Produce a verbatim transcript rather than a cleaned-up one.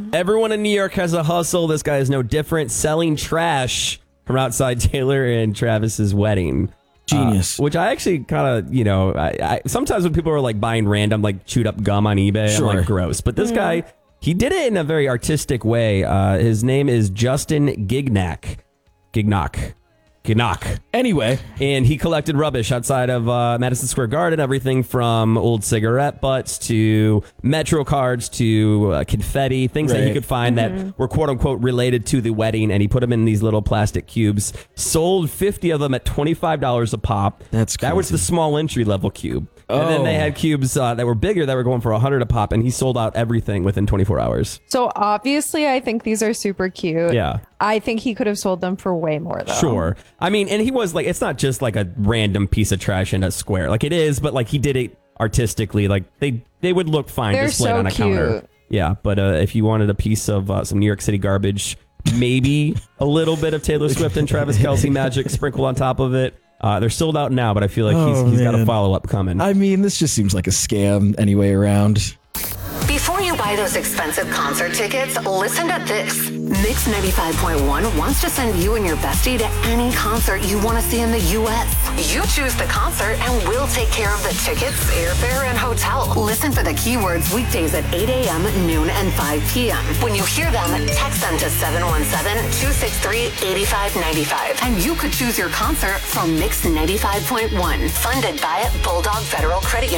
Everyone in New York has a hustle. This guy is no different, selling trash from outside Taylor and Travis's wedding. Genius. Uh, which I actually kind of, you know, I, I sometimes when people are like buying random, like chewed up gum on eBay, Sure. I'm like, gross. But this mm. guy, he did it in a very artistic way. Uh, his name is Justin Gignac. Gignac. Gignac. Anyway. And he collected rubbish outside of uh, Madison Square Garden, everything from old cigarette butts to Metro cards to uh, confetti, things right. that he could find mm-hmm. that were quote unquote related to the wedding. And he put them in these little plastic cubes, sold fifty of them at twenty-five dollars a pop. That's crazy. That was the small entry level cube. Oh. And then they had cubes uh, that were bigger that were going for one hundred a pop, and he sold out everything within twenty-four hours. So obviously, I think these are super cute. Yeah. I think he could have sold them for way more, though. Sure. I mean, and he was like, it's not just like a random piece of trash in a square. Like it is, but like he did it artistically. Like they, they would look fine They're displayed so on a cute. counter. Yeah, but uh, if you wanted a piece of uh, some New York City garbage, maybe a little bit of Taylor Swift and Travis Kelce magic sprinkled on top of it. Uh, they're sold out now, but I feel like oh, he's, he's got a man. follow-up coming. I mean, this just seems like a scam any way around. Before you buy those expensive concert tickets, listen to this. Mix ninety-five point one wants to send you and your bestie to any concert you want to see in the U S. You choose the concert and we'll take care of the tickets, airfare, and hotel. Listen for the keywords weekdays at eight a.m., noon, and five p.m. When you hear them, text them to seven one seven, two six three, eight five nine five. And you could choose your concert from Mix ninety-five point one. Funded by Bulldog Federal Credit Union.